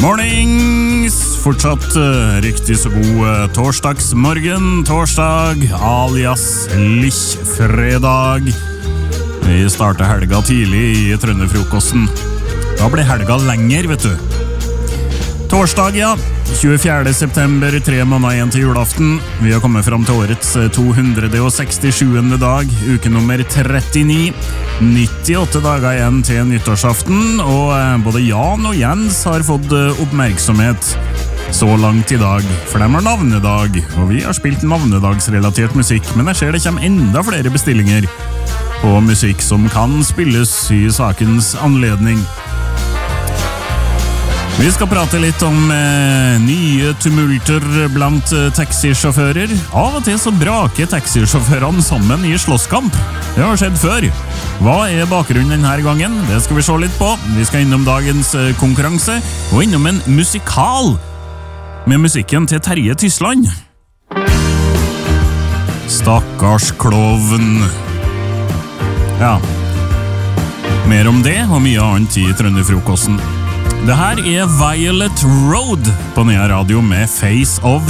Mornings! Fortsatt riktig så god torsdagsmorgen, torsdag, alias likkfredag. Vi starter helga tidlig i Trønderfrokosten. Da blir helga lenger, vet du. Torsdag, ja. 24. september, 3 måneder igjen til julaften. Vi har kommet fram til årets 267. dag, uke nummer 39. 98 dager igjen til nyttårsaften, og både Jan og Jens har fått oppmerksomhet så langt i dag, for de har navnedag, og vi har spilt navnedagsrelatert musikk, men jeg ser det kommer enda flere bestillinger på musikk som kan spilles i sakens anledning. Vi skal prate litt om nye tumulter blant taxisjåfører. Av og til så braker taxisjåførene sammen i slåsskamp. Det har skjedd før. Hva er bakgrunnen denne gangen? Det skal vi se litt på. Vi skal innom dagens konkurranse, og innom en musikal med musikken til Terje Tysland. Stakkars klovn. Ja, mer om det og mye annet i Trønderfrokosten. Det her er Violet Road på Nea Radio med Face of